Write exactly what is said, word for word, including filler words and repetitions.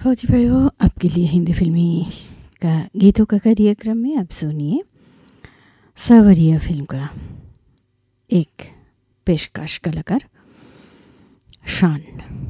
फौजी भाइयों, आपके लिए हिंदी फिल्मी का गीतों का कार्यक्रम में आप सुनिए सावरिया फिल्म का एक पेशकश कलाकार शान।